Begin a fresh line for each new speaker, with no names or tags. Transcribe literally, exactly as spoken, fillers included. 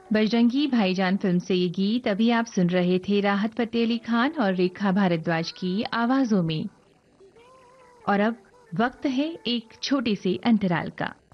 बजरंगी भाईजान फिल्म से ये गीत अभी आप सुन रहे थे राहत फतेह अली खान और रेखा भारद्वाज की आवाजों में। और अब वक्त है एक छोटे से अंतराल का।